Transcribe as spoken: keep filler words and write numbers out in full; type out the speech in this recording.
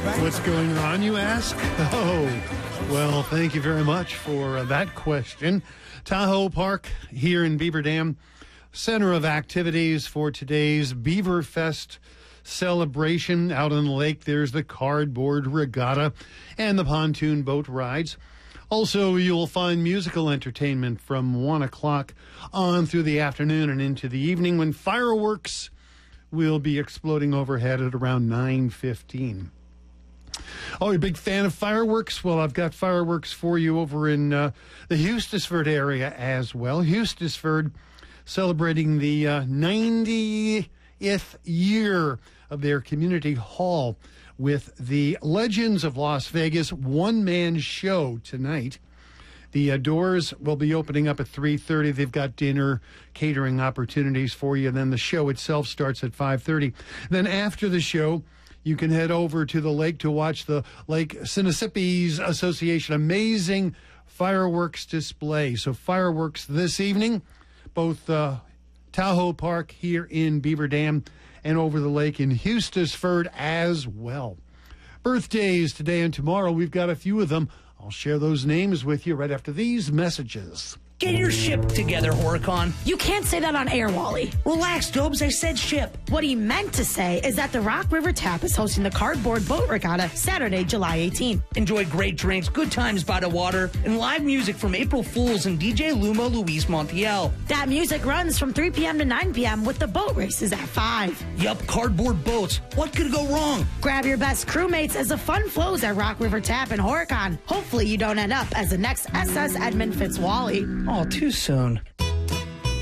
What's going on, you ask? Oh, well, thank you very much for uh, that question. Tahoe Park here in Beaver Dam, center of activities for today's Beaver Fest celebration. Out on the lake, there's the cardboard regatta and the pontoon boat rides. Also, you'll find musical entertainment from one o'clock on through the afternoon and into the evening, when fireworks will be exploding overhead at around nine fifteen. Oh, you're a big fan of fireworks? Well, I've got fireworks for you over in uh, the Hustisford area as well. Hustisford celebrating the uh, ninetieth year of their community hall with the Legends of Las Vegas one-man show tonight. The uh, doors will be opening up at three thirty. They've got dinner, catering opportunities for you. And then the show itself starts at five thirty. Then after the show, you can head over to the lake to watch the Lake Sinisippi's Association amazing fireworks display. So fireworks this evening, both uh, Tahoe Park here in Beaver Dam and over the lake in Hustisford as well. Birthdays today and tomorrow, we've got a few of them. I'll share those names with you right after these messages. Get your ship together, Horicon. You can't say that on air, Wally. Relax, Dobes. I said ship. What he meant to say is that the Rock River Tap is hosting the Cardboard Boat Regatta Saturday, July eighteenth. Enjoy great drinks, good times by the water, and live music from April Fools and D J Luma Luis Montiel. That music runs from three p.m. to nine p.m. with the boat races at five. Yup, cardboard boats. What could go wrong? Grab your best crewmates as the fun flows at Rock River Tap in Horicon. Hopefully you don't end up as the next S S Edmund Fitzwally. Oh, too soon.